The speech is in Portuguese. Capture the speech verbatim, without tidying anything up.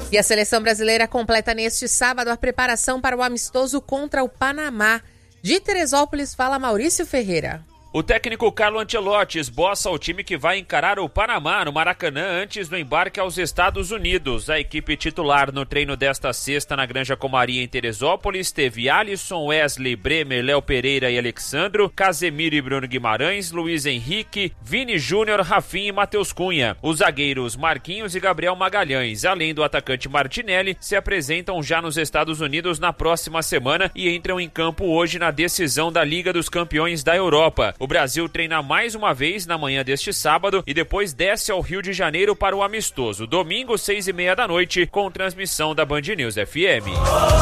E a seleção brasileira completa neste sábado a preparação para o amistoso contra o Panamá. De Teresópolis fala Maurício Ferreira. O técnico Carlo Ancelotti esboça o time que vai encarar o Panamá no Maracanã antes do embarque aos Estados Unidos. A equipe titular no treino desta sexta na Granja Comaria em Teresópolis teve Alisson, Wesley, Bremer, Léo Pereira e Alexandro, Casemiro e Bruno Guimarães, Luiz Henrique, Vini Júnior, Rafinha e Matheus Cunha. Os zagueiros Marquinhos e Gabriel Magalhães, além do atacante Martinelli, se apresentam já nos Estados Unidos na próxima semana e entram em campo hoje na decisão da Liga dos Campeões da Europa. O Brasil treina mais uma vez na manhã deste sábado e depois desce ao Rio de Janeiro para o amistoso. Domingo, seis e meia da noite, com transmissão da Band News F M.